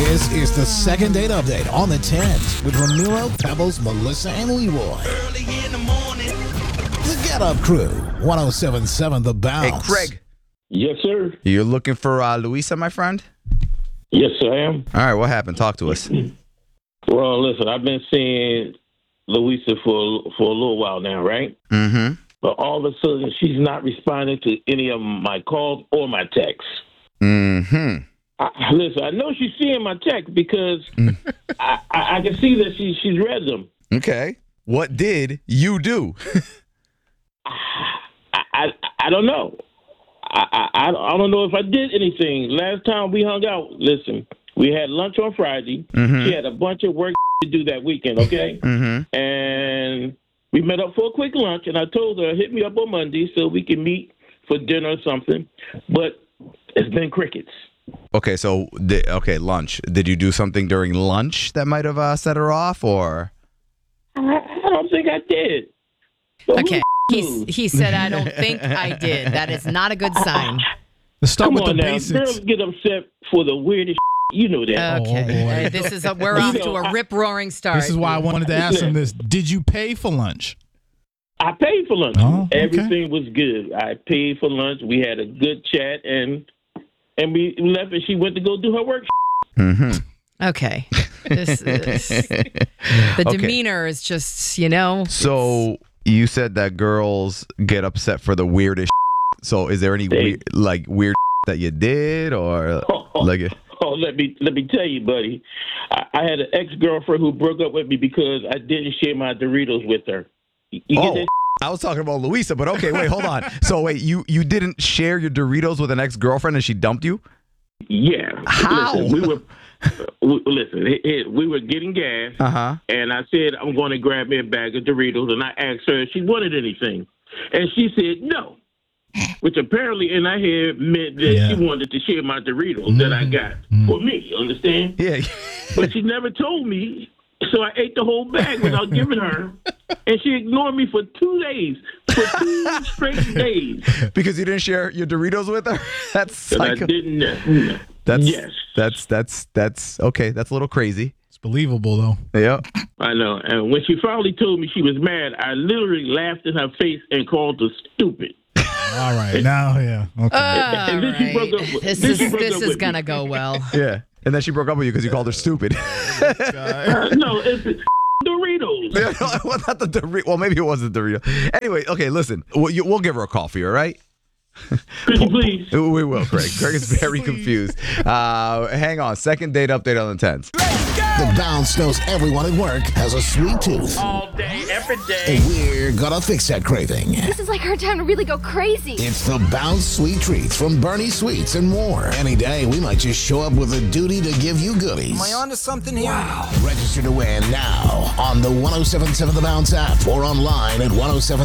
This is the second date update on the 10s with Ramiro, Pebbles, Melissa, and Leroy. Early in the morning. The Get Up Crew, 107.7 The Bounce. Hey, Craig. Yes, sir. You're looking for Luisa, my friend? Yes, I am. All right, what happened? Talk to us. Well, listen, I've been seeing Louisa for a little while now, right? Mm-hmm. But all of a sudden, she's not responding to any of my calls or my texts. Mm-hmm. Listen, I know she's seeing my text because I can see that she's read them. Okay. What did you do? I don't know. I don't know if I did anything. Last time we hung out, listen, we had lunch on Friday. Mm-hmm. She had a bunch of work to do that weekend, okay? Mm-hmm. And we met up for a quick lunch, and I told her, hit me up on Monday so we can meet for dinner or something. But it's been crickets. Okay, so, lunch. Did you do something during lunch that might have set her off, or? I don't think I did. But Okay. who He said, I don't think I did. That is not a good sign. Let's start Come with the on now. basics. Girls get upset for the weirdest you know that. Okay. boy. This is we're off to a rip-roaring start. This is why I wanted to ask him this. Did you pay for lunch? I paid for lunch. Oh, okay. Everything was good. I paid for lunch. We had a good chat, and we left, and she went to go do her work. Mm-hmm. Okay. The demeanor is just, So you said that girls get upset for the weirdest. So is there any weird that you did, or like? Oh, let me tell you, buddy. I had an ex-girlfriend who broke up with me because I didn't share my Doritos with her. You get that? I was talking about Louisa, but okay, wait, hold on. So wait, you didn't share your Doritos with an ex-girlfriend and she dumped you? Yeah. How? Listen, we were getting gas, and I said, I'm going to grab me a bag of Doritos, and I asked her if she wanted anything. And she said no, which apparently in her head meant that she wanted to share my Doritos that I got for me, you understand? Yeah. But she never told me, so I ate the whole bag without giving her, and she ignored me for 2 days, for 2 straight days. Because you didn't share your Doritos with her? That's I didn't. Yes. That's okay. That's a little crazy. It's believable, though. Yeah. I know. And when she finally told me she was mad, I literally laughed in her face and called her stupid. All right. Now, yeah. Okay. And then she broke up with This is going to go well. Yeah. And then she broke up with you because you called her stupid. No, it's Doritos. Well, not the Doritos. Well, maybe it was the Doritos. Anyway, okay, listen. We'll give her a call for you, all right? Could you please? We will, Craig. Craig is very confused. Hang on. Second date update on the 10s. The Bounce knows everyone at work has a sweet tooth. All day, every day. And we're gonna fix that craving. This is like our time to really go crazy. It's the Bounce Sweet Treats from Bernie Sweets and more. Any day, we might just show up with a duty to give you goodies. Am I onto something here? Wow. Register to win now on the 107.7 The Bounce app or online at 107.